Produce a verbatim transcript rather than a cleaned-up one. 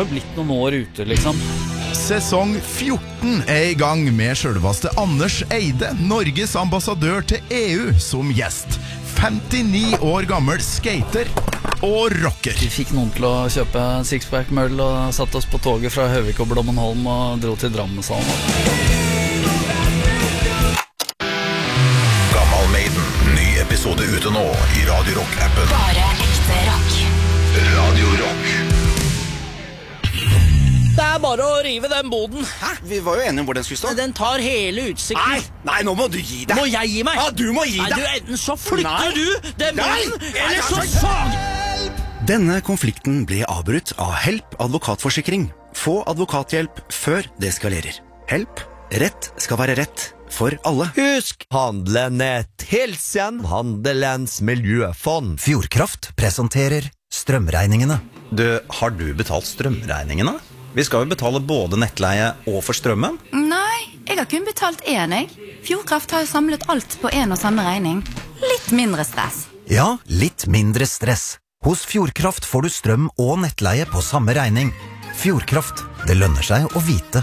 blitt noen år ute, liksom. Sesong fjorten er i gang med selveste Anders Eide, Norges ambassadør til E U, som gjest. femtini år gammel skater og rocker. Vi fikk noen til å kjøpe sixpack møll og satt oss på toget fra Høvik og Blommenholm og dro til Drammenshallen. Gammal Maiden, ny episode ute nå i Radio Rock-appen. Bare ekte rock. Radio Rock. Det er bare å rive den boden. Hæ? Vi var jo enige om hvor den skulle stå. Den tar hele utsikten. Nei, nei, nå må du gi deg. Må jeg gi meg? Ja, du må gi Nei, deg. du, enten så flytter Nei. du den Nei. boden, Nei, eller så altså, fag! Denne konflikten ble avbrutt av Help advokatforsikring. Få advokathjelp før det skalerer. Help. Rett skal være rett for alle. Husk, handelen er tilsen, handelens miljøfond. Fjordkraft presenterer strømregningene. Du, har du betalt strømregningene? Vi skal jo betale både nettleie og for strømmen. Nei, jeg har kun betalt én, jeg. Fjordkraft har jo samlet alt på en og samme regning. Litt mindre stress. Ja, litt mindre stress. Hos Fjordkraft får du strøm og nettleie på samme regning. Fjordkraft, det lønner seg å vite